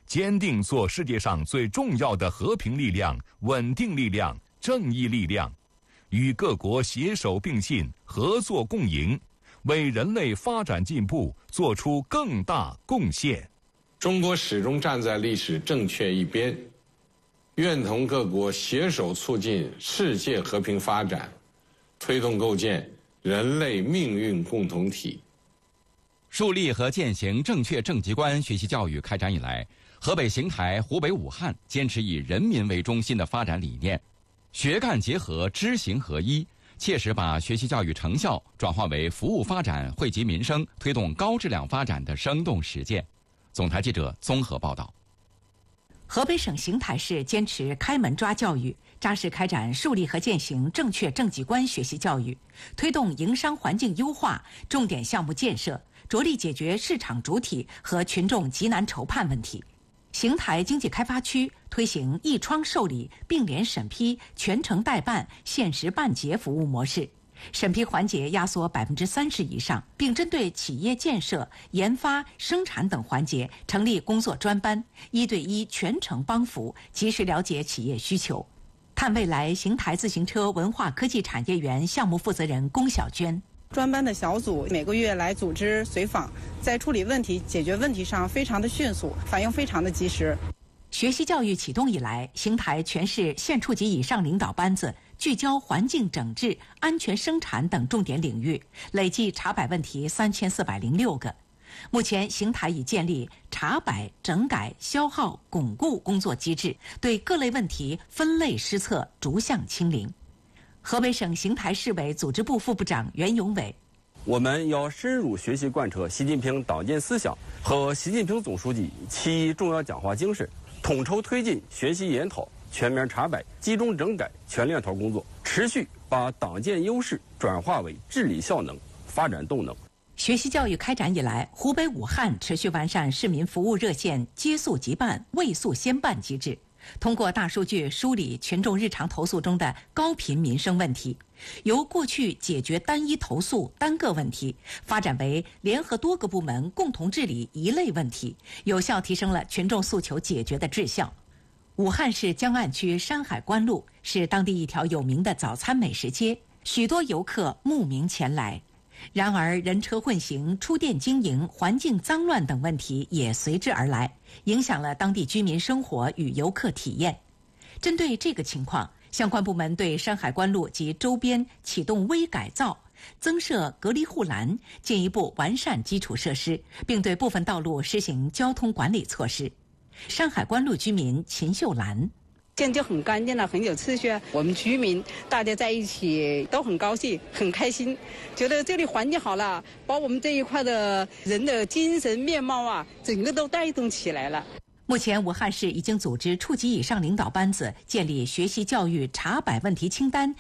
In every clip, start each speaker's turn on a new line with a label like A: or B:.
A: 坚定做世界上最重要的和平力量、稳定力量、正义力量，与各国携手并进、合作共赢，为人类发展进步做出更大贡献。
B: 中国始终站在历史正确一边，愿同各国携手促进世界和平发展，推动构建人类命运共同体。
C: 树立和践行正确政绩观学习教育开展以来，河北邢台、湖北武汉坚持以人民为中心的发展理念，学干结合、知行合一，切实把学习教育成效转化为服务发展、惠及民生、推动高质量发展的生动实践。总台记者综合报道。
D: 河北省邢台市坚持开门抓教育，扎实开展树立和践行正确政绩观学习教育，推动营商环境优化重点项目建设，着力解决市场主体和群众急难愁盼问题。邢台经济开发区推行一窗受理、并联审批、全程代办、限时办结服务模式，审批环节压缩30%以上，并针对企业建设、研发、生产等环节成立工作专班，1对1全程帮扶，及时了解企业需求。探未来邢台自行车文化科技产业园项目负责人龚小娟。
E: 专班的小组每个月来组织随访，在处理问题、解决问题上非常的迅速，反应非常的及时。
D: 学习教育启动以来，邢台全市县处级以上领导班子聚焦环境整治、安全生产等重点领域，累计查摆问题3406个。目前，邢台已建立查摆、整改、消耗、巩固工作机制，对各类问题分类施策，逐项清零。河北省邢台市委组织部副部长袁永伟：
F: 我们要深入学习贯彻习近平党建思想和习近平总书记7重要讲话精神，统筹推进学习研讨、全面查摆、集中整改、全链条工作，持续把党建优势转化为治理效能、发展动能。
D: 学习教育开展以来，湖北武汉持续完善市民服务热线接诉即办、未诉先办机制，通过大数据梳理群众日常投诉中的高频民生问题，由过去解决单一投诉、单个问题，发展为联合多个部门共同治理一类问题，有效提升了群众诉求解决的质效。武汉市江岸区山海关路是当地一条有名的早餐美食街，许多游客慕名前来。然而，人车混行、出店经营、环境脏乱等问题也随之而来，影响了当地居民生活与游客体验。针对这个情况，相关部门对山海关路及周边启动微改造，增设隔离护栏，进一步完善基础设施，并对部分道路实行交通管理措施。山海关路居民秦秀兰：
E: 现在就很干净了，很有秩序。我们居民大家在一起都很高兴、很开心，觉得这里环境好了，把我们这一块的人的精神面貌啊，整个都带动起来了。
D: 目前，武汉市已经组织处级以上领导班子建立学习教育查摆问题清单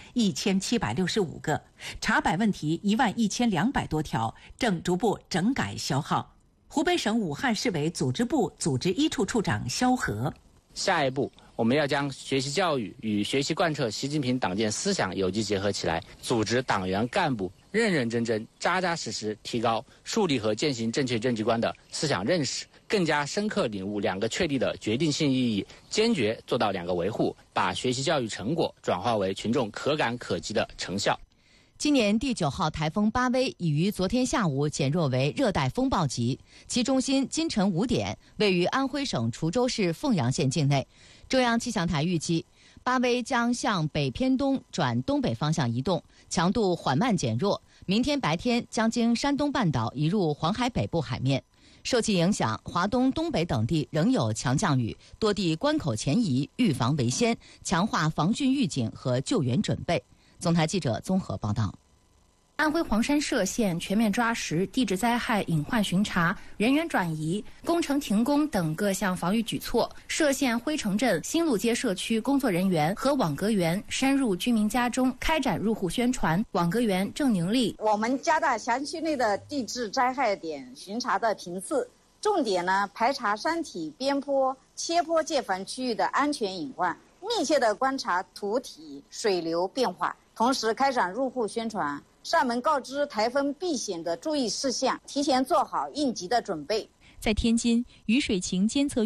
D: 1765个，查摆问题11200多条，正逐步整改消耗。湖北省武汉市委组织部组织一处处长肖和：
G: 下一步，我们要将学习教育与学习贯彻习近平党建思想有机结合起来，组织党员干部认认真真、扎扎实实提高树立和践行正确政绩观的思想认识，更加深刻领悟2个确立的决定性意义，坚决做到2个维护，把学习教育成果转化为群众可感可及的成效。
H: 今年第9号台风巴威已于昨天下午减弱为热带风暴级，其中心今晨5点位于安徽省滁州市凤阳县境内。中央气象台预计，巴威将向北偏东转东北方向移动，强度缓慢减弱，明天白天将经山东半岛移入黄海北部海面。受其影响，华东、东北等地仍有强降雨，多地关口前移，预防为先，强化防汛预警和救援准备。总台记者综合报道。
I: 安徽黄山歙县全面抓实地质灾害隐患巡查、人员转移、工程停工等各项防御举措。歙县辉城镇新路街社区工作人员和网格员深入居民家中开展入户宣传。网格员郑宁丽：
J: 我们加大辖区内的地质灾害点巡查的频次，重点排查山体、边坡、切坡界烦区域的安全隐患，密切地观察土体、水流变化，同时开展入户宣传，上门告知台风避险的注意事项，提前做好应急的准备。
K: 在天津，雨水情监测